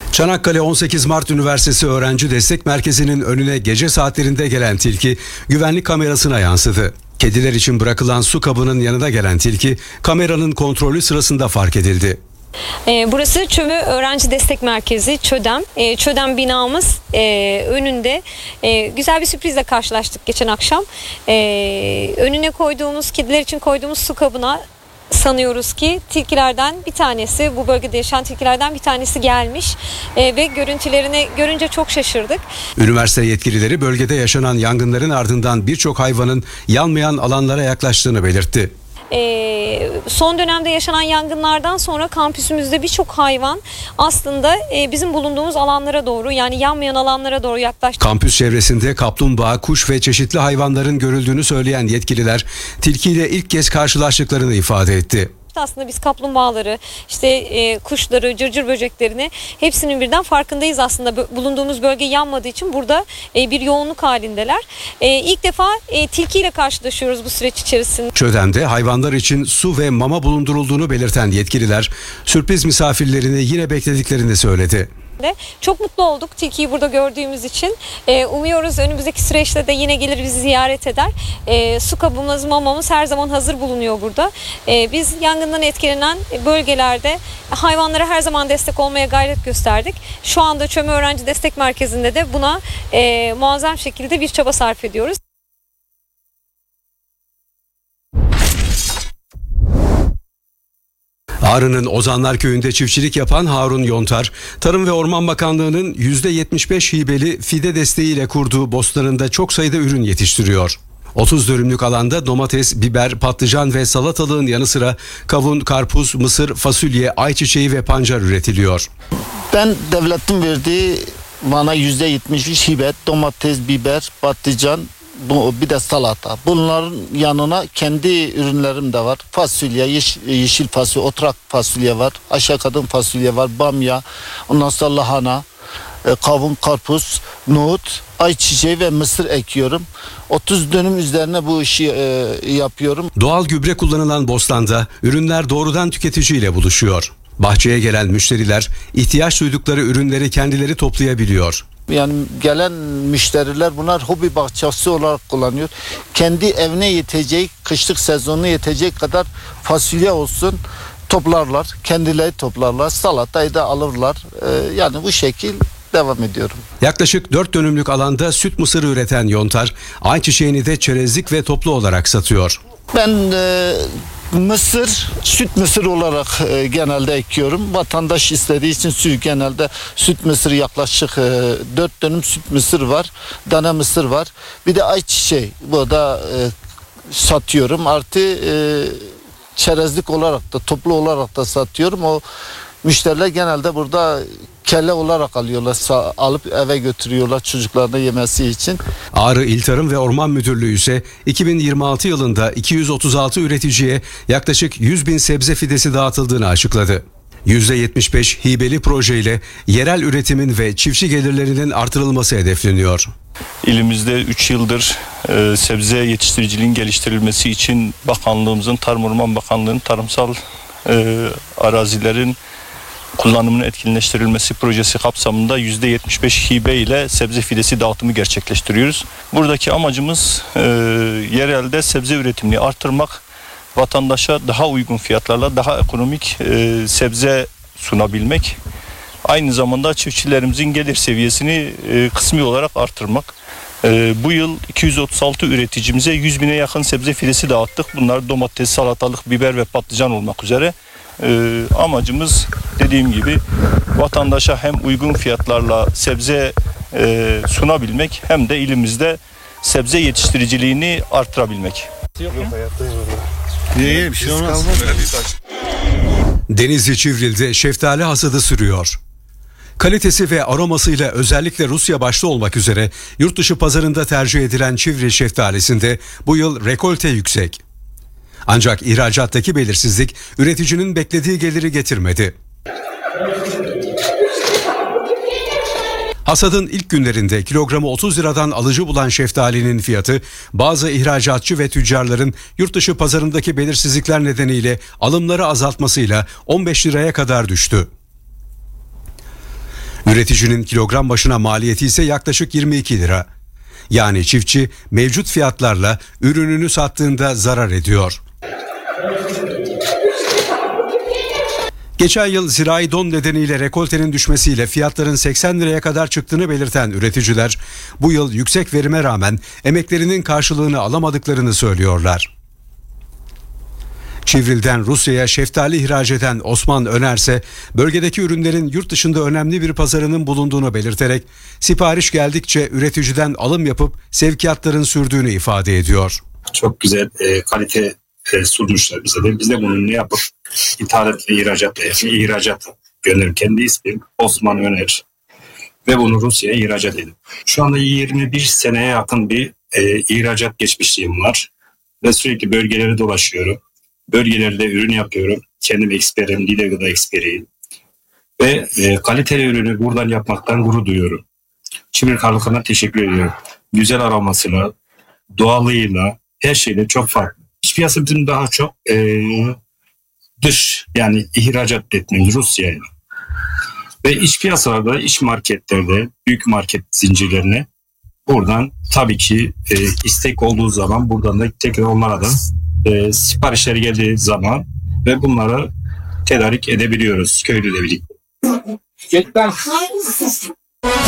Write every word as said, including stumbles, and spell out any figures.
Çanakkale on sekiz Mart Üniversitesi Öğrenci Destek Merkezi'nin önüne gece saatlerinde gelen tilki güvenlik kamerasına yansıdı. Kediler için bırakılan su kabının yanına gelen tilki kameranın kontrolü sırasında fark edildi. Burası ÇÖMÜ Öğrenci Destek Merkezi ÇÖDEM. ÇÖDEM binamız önünde güzel bir sürprizle karşılaştık geçen akşam. Önüne koyduğumuz, kediler için koyduğumuz su kabına sanıyoruz ki tilkilerden bir tanesi, bu bölgede yaşayan tilkilerden bir tanesi gelmiş ve görüntülerini görünce çok şaşırdık. Üniversite yetkilileri bölgede yaşanan yangınların ardından birçok hayvanın yanmayan alanlara yaklaştığını belirtti. Ee, son dönemde yaşanan yangınlardan sonra kampüsümüzde birçok hayvan aslında e, bizim bulunduğumuz alanlara doğru, yani yanmayan alanlara doğru yaklaştı. Kampüs çevresinde kaplumbağa, kuş ve çeşitli hayvanların görüldüğünü söyleyen yetkililer tilkiyle ilk kez karşılaştıklarını ifade etti. Aslında biz kaplumbağaları, işte e, kuşları, cırcır böceklerini hepsinin birden farkındayız aslında. Bulunduğumuz bölge yanmadığı için burada e, bir yoğunluk halindeler. E, ilk defa e, tilkiyle karşılaşıyoruz bu süreç içerisinde. ÇÖDEM'de hayvanlar için su ve mama bulundurulduğunu belirten yetkililer sürpriz misafirlerini yine beklediklerini söyledi. Çok mutlu olduk tilkiyi burada gördüğümüz için. Ee, umuyoruz önümüzdeki süreçte de yine gelir bizi ziyaret eder. Ee, su kabımız, mamamız her zaman hazır bulunuyor burada. Ee, biz yangından etkilenen bölgelerde hayvanlara her zaman destek olmaya gayret gösterdik. Şu anda ÇÖMÜ Öğrenci Destek Merkezi'nde de buna e, muazzam şekilde bir çaba sarf ediyoruz. Ağrı'nın Ozanlar Köyü'nde çiftçilik yapan Harun Yontar, Tarım ve Orman Bakanlığı'nın yüzde yetmiş beş hibeli fide desteğiyle kurduğu bostanında çok sayıda ürün yetiştiriyor. otuz dönümlük alanda domates, biber, patlıcan ve salatalığın yanı sıra kavun, karpuz, mısır, fasulye, ayçiçeği ve pancar üretiliyor. Ben devletin verdiği bana yüzde yetmiş beş hibe, domates, biber, patlıcan, bu, bir de salata. Bunların yanına kendi ürünlerim de var. Fasulye, yeşil, yeşil fasulye, otrak fasulye var. Aşağı kadın fasulye var, bamya, ondan sonra lahana, e, kavun, karpuz, nohut, ayçiçeği ve mısır ekiyorum. otuz dönüm üzerine bu işi e, yapıyorum. Doğal gübre kullanılan bostanda ürünler doğrudan tüketiciyle buluşuyor. Bahçeye gelen müşteriler ihtiyaç duydukları ürünleri kendileri toplayabiliyor. Yani gelen müşteriler bunlar hobi bahçesi olarak kullanıyor. Kendi evine yetecek, kışlık sezonuna yetecek kadar fasulye olsun toplarlar. Kendileri toplarlar. Salatayı da alırlar. Ee, yani bu şekil devam ediyorum. Yaklaşık dört dönümlük alanda süt mısırı üreten Yontar, ayçiçeğini de çerezlik ve toplu olarak satıyor. Ben e, mısır, süt mısır olarak e, genelde ekiyorum. Vatandaş istediği için süt, genelde süt mısır yaklaşık e, dört dönüm süt mısır var. Dana mısır var. Bir de ayçiçeği. Bu da e, satıyorum. Artı e, çerezlik olarak da toplu olarak da satıyorum. O müşteriler genelde burada kelle olarak alıyorlar, alıp eve götürüyorlar çocuklarına yemesi için. Ağrı İl Tarım ve Orman Müdürlüğü ise iki bin yirmi altı yılında iki yüz otuz altı üreticiye yaklaşık yüz bin sebze fidesi dağıtıldığını açıkladı. yüzde yetmiş beş hibeli projeyle yerel üretimin ve çiftçi gelirlerinin artırılması hedefleniyor. İlimizde üç yıldır e, sebze yetiştiriciliğin geliştirilmesi için bakanlığımızın, Tarım Orman Bakanlığı'nın tarımsal e, arazilerin kullanımının etkinleştirilmesi projesi kapsamında yüzde yetmiş beş hibe ile sebze fidesi dağıtımı gerçekleştiriyoruz. Buradaki amacımız e, yerelde sebze üretimini artırmak, vatandaşa daha uygun fiyatlarla daha ekonomik e, sebze sunabilmek. Aynı zamanda çiftçilerimizin gelir seviyesini e, kısmi olarak artırmak. E, bu yıl iki yüz otuz altı üreticimize yüz bine yakın sebze fidesi dağıttık. Bunlar domates, salatalık, biber ve patlıcan olmak üzere. E, amacımız dediğim gibi vatandaşa hem uygun fiyatlarla sebze e, sunabilmek hem de ilimizde sebze yetiştiriciliğini artırabilmek. Yok, İyi, bir şey olmaz. Denizli Civril'de şeftali hasadı sürüyor. Kalitesi ve aromasıyla özellikle Rusya başta olmak üzere yurt dışı pazarında tercih edilen Civril şeftalisinde bu yıl rekolte yüksek. Ancak ihracattaki belirsizlik üreticinin beklediği geliri getirmedi. Hasadın ilk günlerinde kilogramı otuz liradan alıcı bulan şeftalinin fiyatı bazı ihracatçı ve tüccarların yurt dışı pazarındaki belirsizlikler nedeniyle alımları azaltmasıyla on beş liraya kadar düştü. Üreticinin kilogram başına maliyeti ise yaklaşık yirmi iki lira. Yani çiftçi mevcut fiyatlarla ürününü sattığında zarar ediyor. Geçen yıl zirai don nedeniyle rekoltenin düşmesiyle fiyatların seksen liraya kadar çıktığını belirten üreticiler, bu yıl yüksek verime rağmen emeklerinin karşılığını alamadıklarını söylüyorlar. Çivril'den Rusya'ya şeftali ihraç eden Osman Önerse, bölgedeki ürünlerin yurt dışında önemli bir pazarının bulunduğunu belirterek, sipariş geldikçe üreticiden alım yapıp sevkiyatların sürdüğünü ifade ediyor. Çok güzel e, kalite e, sunmuşlar bize de. Biz de bunu ne yapıp ithalat ve ihracatla, yani ihracat gönderim. Kendi ismim Osman Öner ve bunu Rusya'ya ihracat edip. Şu anda yirmi bir seneye yakın bir e, ihracat geçmişliğim var ve sürekli bölgelere dolaşıyorum. Bölgelerde ürün yapıyorum. Kendim eksperim, lider gıda eksperiyim. Ve e, kaliteli ürünü buradan yapmaktan gurur duyuyorum. Çivrik halkına teşekkür ediyorum. Güzel aromasıyla, doğalıyla, her şeyle çok farklı. İç piyasa bizim daha çok e, dış, yani ihracat etmemiz Rusya'ya. Ve iç piyasalarda, iç marketlerde, büyük market zincirlerine buradan tabii ki e, istek olduğu zaman buradan da tekrar onlara da e, siparişleri geldiği zaman ve bunları tedarik edebiliyoruz köylüyle birlikte.